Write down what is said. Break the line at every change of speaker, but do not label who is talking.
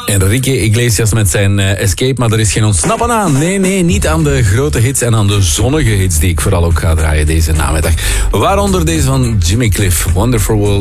Enrique Iglesias met zijn Escape, maar er is geen ontsnappen aan. Nee, niet aan de grote hits en aan de zonnige hits die ik vooral ook ga draaien deze namiddag. Waaronder deze van Jimmy Cliff, Wonderful World.